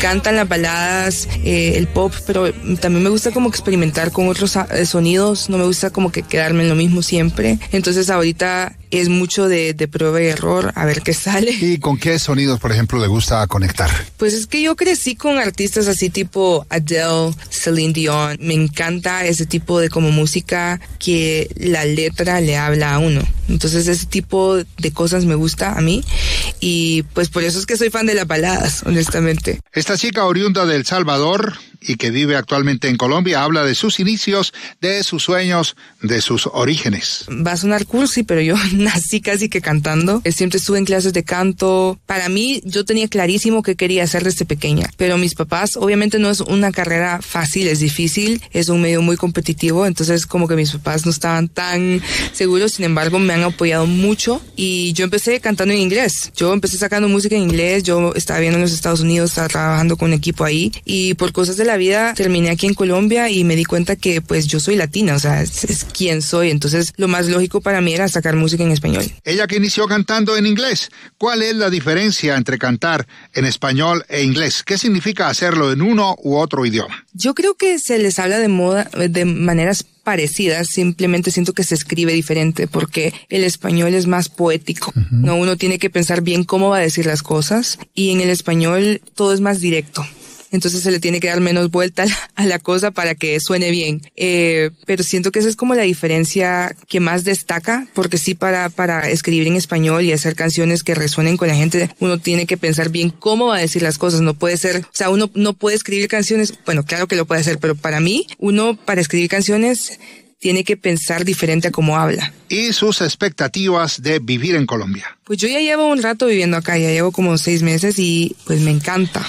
encantan las baladas, el pop, pero también me gusta como experimentar con otros sonidos, no me gusta como que quedarme en lo mismo siempre. Entonces ahorita es mucho de prueba y error, a ver qué sale. ¿Y con qué sonidos, por ejemplo, le gusta conectar? Pues es que yo crecí con artistas así tipo Adele, Celine Dion. Me encanta ese tipo de como música que la letra le habla a uno. Entonces ese tipo de cosas me gusta a mí y pues por eso es que soy fan de las baladas, honestamente. Esta chica oriunda de El Salvador y que vive actualmente en Colombia habla de sus inicios, de sus sueños, de sus orígenes. Va a sonar cursi, pero yo nací casi que cantando. Siempre estuve en clases de canto. Para mí, yo tenía clarísimo qué quería hacer desde pequeña. Pero mis papás, obviamente no es una carrera fácil, es difícil, es un medio muy competitivo, entonces como que mis papás no estaban tan seguros, sin embargo me han apoyado mucho y yo empecé cantando en inglés. Yo empecé sacando música en inglés, yo estaba viviendo en los Estados Unidos, estaba trabajando con un equipo ahí y por cosas de la vida terminé aquí en Colombia y me di cuenta que pues yo soy latina, o sea, es quien soy, entonces lo más lógico para mí era sacar música en español. Ella que inició cantando en inglés, ¿cuál es la diferencia entre cantar en español e inglés? ¿Qué significa hacerlo en uno u otro idioma? Yo creo que se les habla de maneras parecidas, simplemente siento que se escribe diferente porque el español es más poético, ¿no? Uno tiene que pensar bien cómo va a decir las cosas y en el español todo es más directo. Entonces se le tiene que dar menos vuelta a la cosa para que suene bien. Pero siento que esa es como la diferencia que más destaca, porque sí para escribir en español y hacer canciones que resuenen con la gente, uno tiene que pensar bien cómo va a decir las cosas. No puede ser, o sea, uno no puede escribir canciones, bueno, claro que lo puede hacer, pero para mí, uno para escribir canciones tiene que pensar diferente a cómo habla. ¿Y sus expectativas de vivir en Colombia? Pues yo ya llevo un rato viviendo acá, ya llevo como 6 meses y pues me encanta.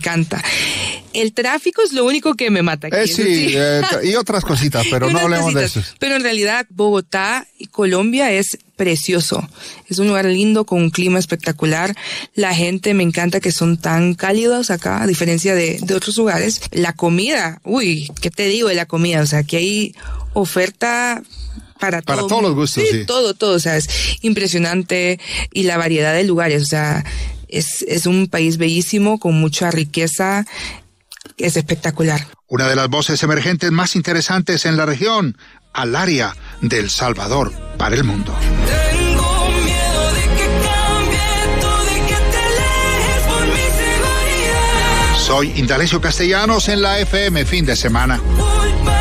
El tráfico es lo único que me mata aquí. Sí, y otras cositas, pero no hablemos de eso. Pero en realidad Bogotá y Colombia es precioso. Es un lugar lindo con un clima espectacular. La gente me encanta que son tan cálidos acá, a diferencia de otros lugares. La comida, uy, ¿qué te digo de la comida? O sea, aquí hay oferta para todos los gustos, sí. Todo, o sea, es impresionante y la variedad de lugares, o sea, es un país bellísimo con mucha riqueza, es espectacular. Una de las voces emergentes más interesantes en la región, Alaria de El Salvador para el mundo. Tengo miedo de que cambie tú, de que te alejes por mi seguridad. Soy Indalecio Castellanos en la FM Fin de Semana.